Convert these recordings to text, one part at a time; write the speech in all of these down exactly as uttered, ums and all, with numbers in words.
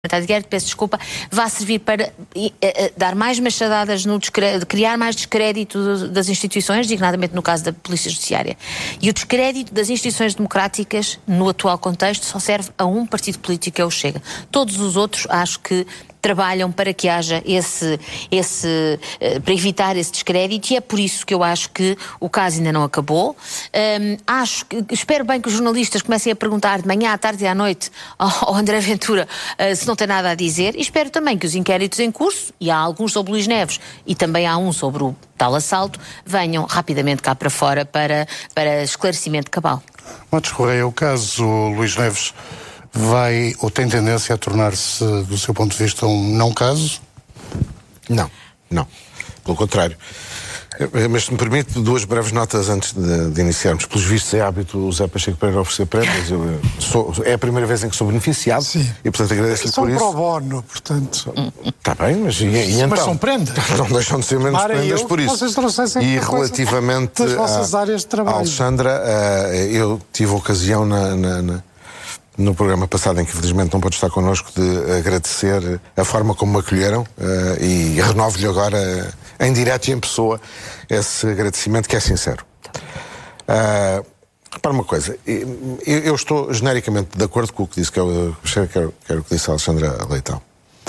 peço desculpa, vai servir para uh, uh, dar mais machadadas, no criar mais descrédito das instituições, designadamente no caso da Polícia Judiciária. E o descrédito das instituições democráticas, no atual contexto, só serve a um partido político, que é o Chega. Todos os outros, acho que trabalham para que haja esse, esse uh, para evitar esse descrédito, e é por isso que eu acho que o caso ainda não acabou. Um, acho que, espero bem que os jornalistas comecem a perguntar de manhã, à tarde e à noite ao, ao André Ventura uh, se não tem nada a dizer, e espero também que os inquéritos em curso, e há alguns sobre Luís Neves e também há um sobre o tal assalto, venham rapidamente cá para fora para, para esclarecimento cabal. Matos Correia, o caso Luís Neves vai ou tem tendência a tornar-se, do seu ponto de vista, um não caso? Não, não. Pelo contrário. Mas, se me permite, duas breves notas antes de, de iniciarmos. Pelos vistos, é hábito o Zé Pacheco Pereira oferecer prémios. Eu sou, é a primeira vez em que sou beneficiado. Sim. E, portanto, agradeço-lhe por isso. São pro bono, portanto. Está bem, mas e, e então? Mas são prendas. Não deixam de ser menos Para prendas eu, por isso. Vocês trouxessem e relativamente das vossas a, áreas de trabalho. a Alexandra, uh, eu tive a ocasião na... na, na no programa passado, em que infelizmente não pode estar connosco, de agradecer a forma como me acolheram, uh, e renovo-lhe agora, uh, em direto e em pessoa, esse agradecimento que é sincero. Uh, repara uma coisa, eu, eu estou genericamente de acordo com o que disse, que é o, quero, quero o que disse a Alexandra Leitão.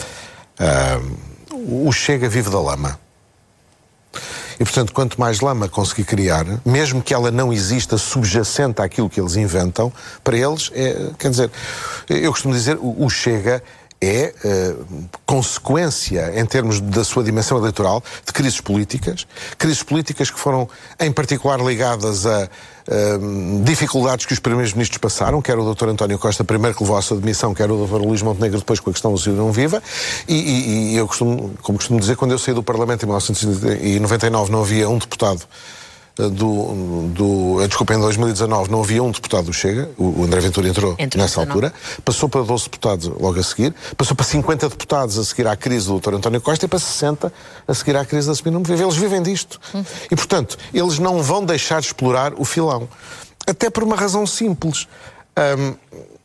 Uh, o Chega vive da lama. E, portanto, quanto mais lama conseguir criar, mesmo que ela não exista subjacente àquilo que eles inventam, para eles, é, quer dizer, eu costumo dizer, o, o Chega é uh, consequência, em termos da sua dimensão eleitoral, de crises políticas, crises políticas que foram, em particular, ligadas a uh, dificuldades que os primeiros ministros passaram, quer o doutor António Costa, primeiro que levou à sua demissão, quer o doutor Luís Montenegro, depois com a questão do Cidadão Viva, e, e, e eu costumo, como costumo dizer, quando eu saí do Parlamento em mil novecentos e noventa e nove não havia um deputado Do, do, desculpa, em dois mil e dezanove não havia um deputado do Chega, o André Ventura entrou, entrou nessa altura, passou para doze deputados logo a seguir, passou para cinquenta deputados a seguir à crise do doutor António Costa e para sessenta a seguir à crise da Semina Viva. Eles vivem disto. Hum. E, portanto, eles não vão deixar de explorar o filão. Até por uma razão simples. Um,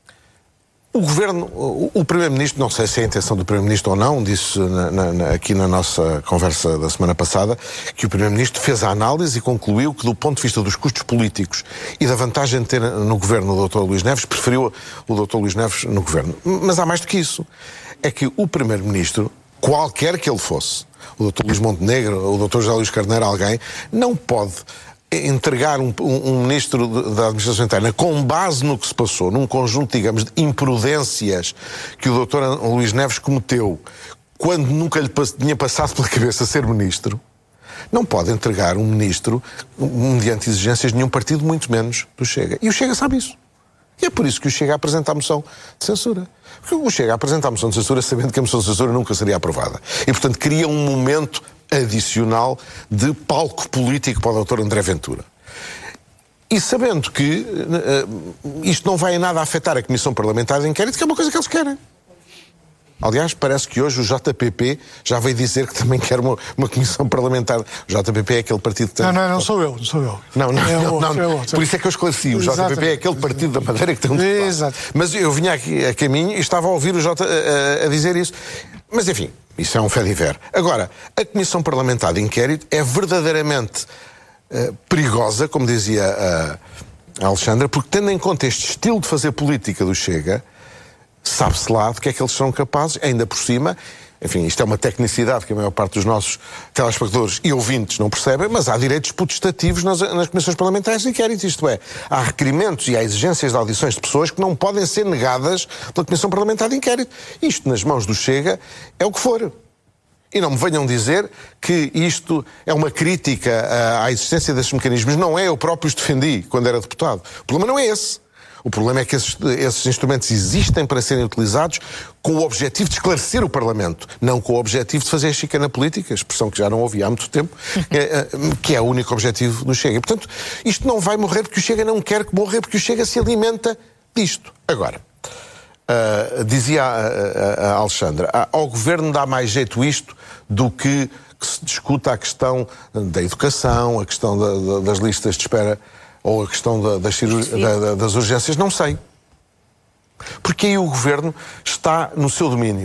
O Governo, o, o Primeiro-Ministro, não sei se é a intenção do Primeiro-Ministro ou não, disse na, na, aqui na nossa conversa da semana passada, que o Primeiro-Ministro fez a análise e concluiu que, do ponto de vista dos custos políticos e da vantagem de ter no Governo o doutor Luís Neves, preferiu o doutor Luís Neves no Governo. Mas há mais do que isso. É que o Primeiro-Ministro, qualquer que ele fosse, o doutor Luís Montenegro, o doutor José Luís Carneiro, alguém, não pode entregar um, um, um ministro da Administração Interna com base no que se passou, num conjunto, digamos, de imprudências que o doutor Luís Neves cometeu quando nunca lhe tinha passado pela cabeça ser ministro, não pode entregar um ministro mediante exigências de nenhum partido, muito menos do Chega. E o Chega sabe isso. E é por isso que o Chega apresenta a moção de censura. Porque o Chega apresenta a moção de censura sabendo que a moção de censura nunca seria aprovada. E, portanto, cria um momento adicional de palco político para o doutor André Ventura. E sabendo que uh, isto não vai em nada afetar a Comissão Parlamentar de Inquérito, que é uma coisa que eles querem. Aliás, parece que hoje o J P P já veio dizer que também quer uma, uma Comissão Parlamentar. O J P P é aquele partido que tem... Não, não, não sou eu, não sou eu. Não, não, é não, outro, não. É outro. Por isso é que eu esclareci. O J P P é aquele partido da Madeira que tem um deputado. Exato. Mas eu vinha aqui a caminho e estava a ouvir o J a, a, a dizer isso. Mas, enfim, isso é um fait-divers. Agora, a Comissão Parlamentar de Inquérito é verdadeiramente uh, perigosa, como dizia a, a Alexandra, porque, tendo em conta este estilo de fazer política do Chega, sabe-se lá de que é que eles são capazes, ainda por cima. Enfim, isto é uma tecnicidade que a maior parte dos nossos telespectadores e ouvintes não percebem, mas há direitos potestativos nas, nas comissões parlamentares de inquérito. Isto é, há requerimentos e há exigências de audições de pessoas que não podem ser negadas pela Comissão Parlamentar de Inquérito. Isto, nas mãos do Chega, é o que for. E não me venham dizer que isto é uma crítica à existência desses mecanismos. Não é, eu próprio os defendi quando era deputado. O problema não é esse. O problema é que esses, esses instrumentos existem para serem utilizados com o objetivo de esclarecer o Parlamento, não com o objetivo de fazer chicana política, expressão que já não ouvi há muito tempo, que é o único objetivo do Chega. E, portanto, isto não vai morrer porque o Chega não quer que morra, porque o Chega se alimenta disto. Agora, uh, dizia a, a, a Alexandra, ao Governo dá mais jeito isto do que, que se discuta a questão da educação, a questão da, da, das listas de espera, ou a questão da, das, cirurgi- da, da, das urgências, não sei. Porque aí o governo está no seu domínio.